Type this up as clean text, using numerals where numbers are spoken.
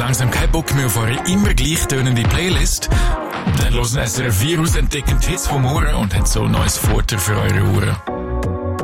langsam keinen Bock mehr auf eure immer gleich tönende Playlist? Dann hören SRF 4 aus, entdecken die Hits vom Ohren und haben so neues Futter für eure Ohren.